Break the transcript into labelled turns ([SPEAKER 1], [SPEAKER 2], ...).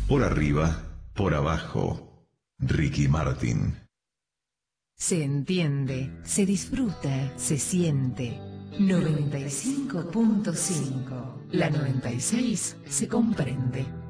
[SPEAKER 1] Por arriba, por abajo. Ricky Martin.
[SPEAKER 2] Se entiende, se disfruta, se siente. 95.5. La 96 se comprende.